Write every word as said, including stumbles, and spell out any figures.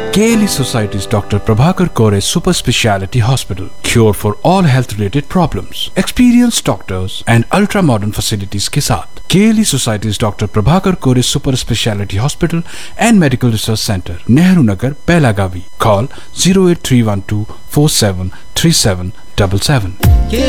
K L E Society's Doctor Prabhakar Kore Super Speciality Hospital. Cure for all health related problems. Experienced doctors and ultra modern facilities के साथ K L E Society's Doctor Prabhakar Kore Super Speciality Hospital and Medical Research Center, Nehru Nagar, Belagavi. Call zero eight three one two four seven three seven seven seven.